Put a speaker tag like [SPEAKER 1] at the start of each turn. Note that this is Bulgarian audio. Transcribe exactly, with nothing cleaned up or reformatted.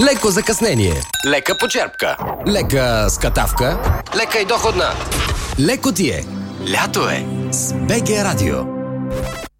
[SPEAKER 1] Леко закъснение, лека почерпка, лека скатавка, лека и доходна. Леко ти е. Лято е с БГ Радио.